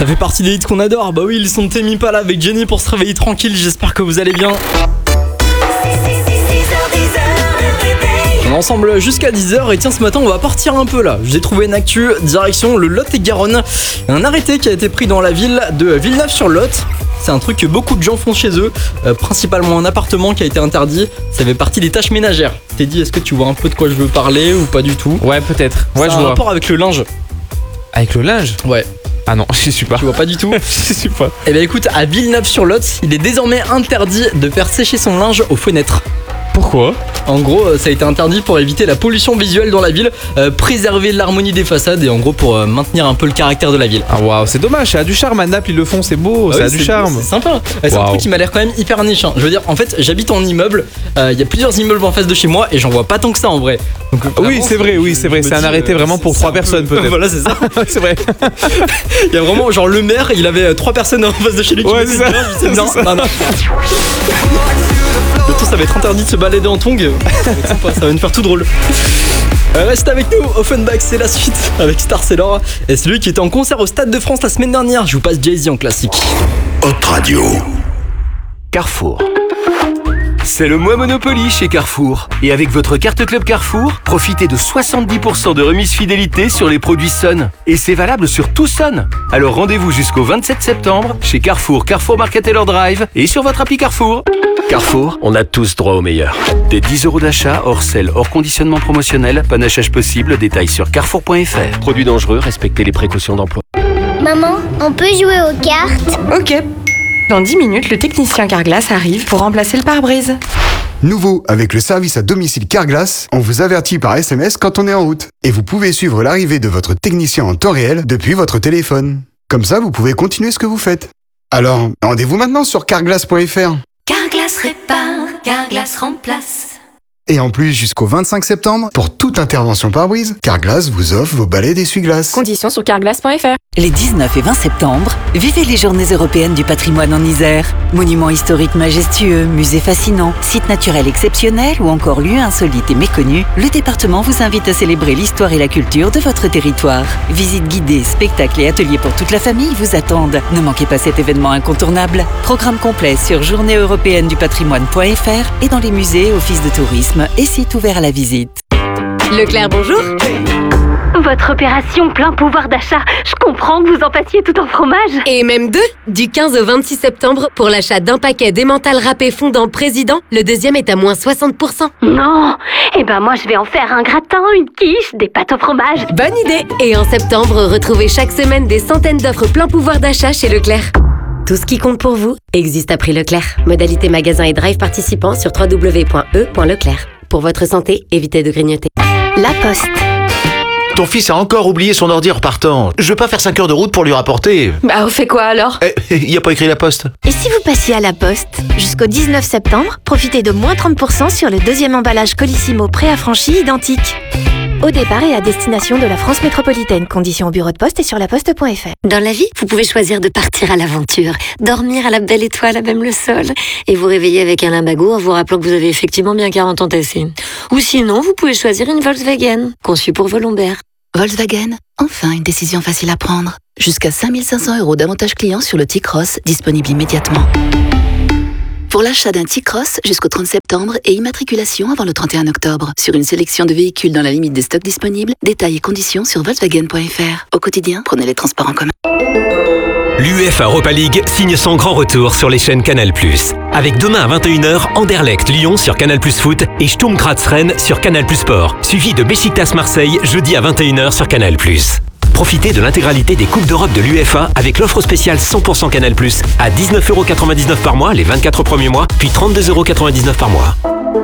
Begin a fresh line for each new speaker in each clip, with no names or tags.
Ça fait partie des hits qu'on adore. Bah oui, ils sont Tame Impala avec Jenny pour se réveiller tranquille. J'espère que vous allez bien. On est ensemble jusqu'à 10h et tiens, ce matin on va partir un peu là. J'ai trouvé une actu direction le Lot-et-Garonne. Un arrêté qui a été pris dans la ville de Villeneuve-sur-Lot. C'est un truc que beaucoup de gens font chez eux, principalement un appartement qui a été interdit. Ça fait partie des tâches ménagères. T'es dit, est-ce que tu vois un peu de quoi je veux parler ou pas du tout?
Ouais, peut-être. Ouais,
c'est
je
un
vois.
rapport avec le linge.
Avec le linge?
Ouais.
Ah non, j'y suis pas.
Tu vois pas du tout?
J'y suis pas.
Eh bien écoute, à Villeneuve-sur-Lot, il est désormais interdit de faire sécher son linge aux fenêtres.
Pourquoi?
En gros, ça a été interdit pour éviter la pollution visuelle dans la ville, préserver l'harmonie des façades et en gros pour maintenir un peu le caractère de la ville.
Ah waouh, c'est dommage, ça a du charme. À Naples, ils le font, c'est beau, ça a du charme.
C'est sympa. C'est un truc qui m'a l'air quand même hyper niche. Je veux dire, en fait, j'habite en immeuble. Il y a plusieurs immeubles en face de chez moi et j'en vois pas tant que ça en vrai. Donc,
oui, c'est vrai, c'est un arrêté vraiment pour 3 personnes peut-être.
Voilà, c'est ça.
C'est vrai.
Il y a vraiment, genre, le maire, il avait 3 personnes en face de chez lui qui
ouais,
mettaient
c'est ça.
bien. Je disais, non. Bientôt, ça va être interdit de se balader en tongs. Ça va être sympa, ça va nous faire tout drôle. Reste avec nous, Offenbach, c'est la suite avec Star Sailor. Et c'est lui qui était en concert au Stade de France la semaine dernière. Je vous passe Jay-Z en classique.
Hot Radio. Carrefour. C'est le mois Monopoly chez Carrefour. Et avec votre carte Club Carrefour, profitez de 70% de remise fidélité sur les produits Sun. Et c'est valable sur tout Sun. Alors rendez-vous jusqu'au 27 septembre chez Carrefour, Carrefour Market Taylor Drive et sur votre appli Carrefour. Carrefour, on a tous droit au meilleur. Des 10 € d'achat, hors sel, hors conditionnement promotionnel, panachage possible, détails sur carrefour.fr. Produits dangereux, respectez les précautions d'emploi.
Maman, on peut jouer aux cartes?
Ok. Dans 10 minutes, le technicien Carglass arrive pour remplacer le pare-brise.
Nouveau, avec le service à domicile Carglass, on vous avertit par SMS quand on est en route. Et vous pouvez suivre l'arrivée de votre technicien en temps réel depuis votre téléphone. Comme ça, vous pouvez continuer ce que vous faites. Alors, rendez-vous maintenant sur carglass.fr.
Carglass répare, Carglass remplace.
Et en plus, jusqu'au 25 septembre, pour toute intervention pare-brise, Carglass vous offre vos balais d'essuie-glace.
Conditions sur carglass.fr.
Les 19 et 20 septembre, vivez les Journées européennes du patrimoine en Isère. Monuments historiques majestueux, musées fascinants, sites naturels exceptionnels ou encore lieux insolites et méconnus, le département vous invite à célébrer l'histoire et la culture de votre territoire. Visites guidées, spectacles et ateliers pour toute la famille vous attendent. Ne manquez pas cet événement incontournable. Programme complet sur journéeeuropéennedupatrimoine.fr et dans les musées, offices de tourisme et sites ouverts à la visite.
Leclerc, bonjour. Votre opération plein pouvoir d'achat, je comprends que vous en passiez tout en fromage.
Et même 2, du 15 au 26 septembre, pour l'achat d'un paquet d'emmental râpé fondant Président, le deuxième est à moins 60%.
Non, eh ben moi je vais en faire un gratin, une quiche, des pâtes au fromage.
Bonne idée. Et en septembre, retrouvez chaque semaine des centaines d'offres plein pouvoir d'achat chez Leclerc. Tout ce qui compte pour vous existe à prix Leclerc. Modalité magasin et drive participants sur www.e.leclerc. Pour votre santé, évitez de grignoter.
La Poste.
Ton fils a encore oublié son ordi en repartant. Je veux pas faire 5 heures de route pour lui rapporter.
Bah, on fait quoi alors?
Il a pas écrit la poste.
Et si vous passiez à la Poste? Jusqu'au 19 septembre, profitez de moins 30% sur le deuxième emballage Colissimo préaffranchi identique. Au départ et à destination de la France métropolitaine. Conditions au bureau de poste et sur laposte.fr.
Dans la vie, vous pouvez choisir de partir à l'aventure, dormir à la belle étoile à même le sol, et vous réveiller avec un limbago en vous rappelant que vous avez effectivement bien 40 ans tassés. Ou sinon, vous pouvez choisir une Volkswagen, conçue pour vos lombaires.
Volkswagen, enfin une décision facile à prendre. Jusqu'à 5 500 € d'avantages clients sur le T-Cross, disponible immédiatement. Pour l'achat d'un T-Cross jusqu'au 30 septembre et immatriculation avant le 31 octobre. Sur une sélection de véhicules dans la limite des stocks disponibles, détails et conditions sur Volkswagen.fr. Au quotidien, prenez les transports en commun.
L'UEFA Europa League signe son grand retour sur les chaînes Canal+. Avec demain à 21h, Anderlecht Lyon sur Canal+ Foot et Sturm Graz Rennes sur Canal+ Sport. Suivi de Beşiktaş Marseille jeudi à 21h sur Canal+. Profitez de l'intégralité des Coupes d'Europe de l'UEFA avec l'offre spéciale 100% Canal+, à 19,99€ par mois les 24 premiers mois, puis 32,99€ par mois.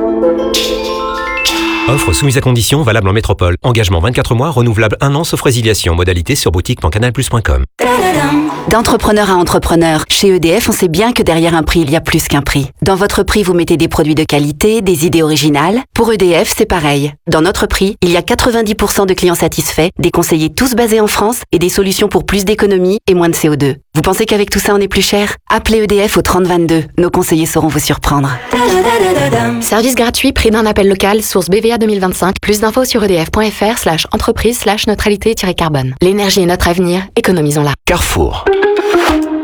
Offre soumise à conditions, valable en métropole. Engagement 24 mois, renouvelable 1 an, sauf résiliation. Modalité sur boutique.canalplus.com.
D'entrepreneur à entrepreneur, chez EDF, on sait bien que derrière un prix, il y a plus qu'un prix. Dans votre prix, vous mettez des produits de qualité, des idées originales. Pour EDF, c'est pareil. Dans notre prix, il y a 90% de clients satisfaits, des conseillers tous basés en France et des solutions pour plus d'économie et moins de CO2. Vous pensez qu'avec tout ça, on est plus cher? Appelez EDF au 3022. Nos conseillers sauront vous surprendre.
Service gratuit, prix d'un appel local, source BVA 2025. Plus d'infos sur edf.fr/entreprise/neutralité-carbone. L'énergie est notre avenir, économisons-la.
Carrefour.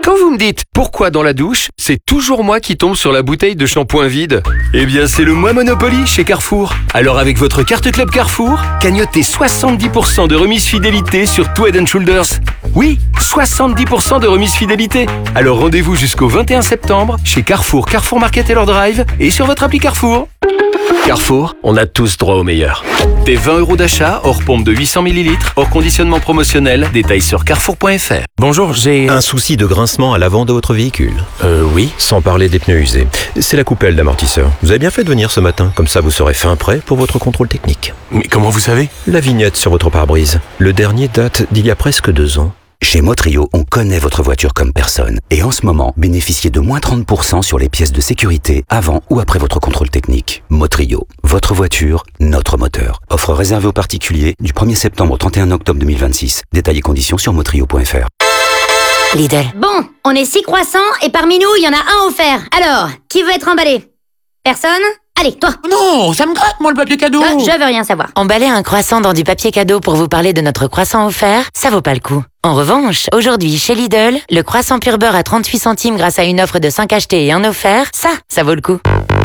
Quand vous me dites pourquoi dans la douche, c'est toujours moi qui tombe sur la bouteille de shampoing vide. Eh bien, c'est le mois Monopoly chez Carrefour. Alors avec votre carte Club Carrefour, cagnotez 70% de remise fidélité sur tout Head & Shoulders. Oui, 70% de remise fidélité. Alors rendez-vous jusqu'au 21 septembre chez Carrefour, Carrefour Market et leur Drive et sur votre appli Carrefour. Carrefour, on a tous droit au meilleur. Des 20 € d'achat, hors pompe de 800 ml, hors conditionnement promotionnel, détails sur carrefour.fr.
Bonjour, j'ai un souci de grincement à l'avant de votre véhicule. Oui. Sans parler des pneus usés. C'est la coupelle d'amortisseur. Vous avez bien fait de venir ce matin, comme ça vous serez fin prêt pour votre contrôle technique.
Mais comment vous savez?
La vignette sur votre pare-brise. Le dernier date d'il y a presque 2 ans.
Chez Motrio, on connaît votre voiture comme personne. Et en ce moment, bénéficiez de moins 30% sur les pièces de sécurité avant ou après votre contrôle technique. Motrio, votre voiture, notre moteur. Offre réservée aux particuliers du 1er septembre au 31 octobre 2026. Détails et conditions sur motrio.fr.
Lidl. Bon, on est 6 croissants et parmi nous, il y en a un offert. Alors, qui veut être emballé? Personne? Allez, toi.
Non, ça me gratte, moi, le papier cadeau.
Je veux rien savoir.
Emballer un croissant dans du papier cadeau pour vous parler de notre croissant offert, ça vaut pas le coup. En revanche, aujourd'hui, chez Lidl, le croissant pur beurre à 38 centimes grâce à une offre de 5 achetés et un offert, ça vaut le coup.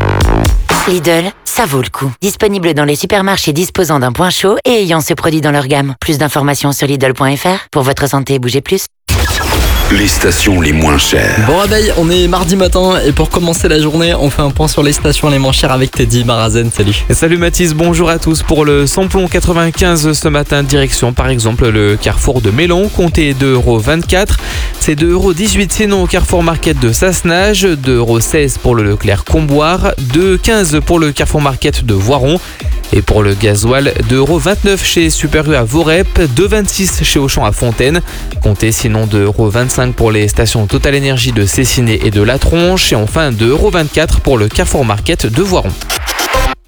Lidl, ça vaut le coup. Disponible dans les supermarchés disposant d'un point chaud et ayant ce produit dans leur gamme. Plus d'informations sur Lidl.fr. Pour votre santé, bougez plus.
Les stations les moins chères.
Bon réveil, on est mardi matin et pour commencer la journée, on fait un point sur les stations les moins chères avec Teddy Marazen. Salut.
Salut Mathis, bonjour à tous. Pour le samplon 95 ce matin, direction par exemple le carrefour de Mélon, comptez 2,24 €. C'est 2,18 € sinon au carrefour Market de Sassenage, 2,16 € pour le Leclerc Comboire, 2,15 € pour le carrefour Market de Voiron. Et pour le gasoil, 2,29 € chez Super U à Vorep, 2,26 € chez Auchan à Fontaine. Comptez sinon 2,25 € pour les stations Total Énergie de Cessiné et de La Tronche. Et enfin 2,24 € pour le Carrefour Market de Voiron.